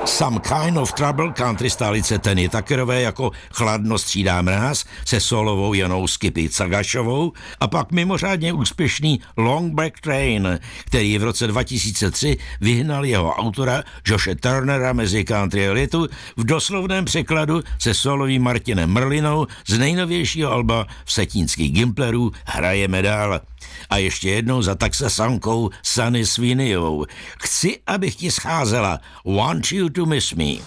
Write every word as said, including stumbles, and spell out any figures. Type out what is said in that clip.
Some Kind of Trouble country stálice Teny Tuckerové jako Chladno střídá mráz se solovou Janou Skippy Cagašovou a pak mimořádně úspěšný Long Black Train, který v roce dva tisíce tři vyhnal jeho autora Joshe Turnera mezi country elitu v doslovném překladu se solovým Martinem Mrlinou z nejnovějšího alba Vsetínských Gimplerů Hrajeme dál. A ještě jednou za taxasankou Sunny Sweeneyovou. Chci, abych ti scházela. Want you to miss me.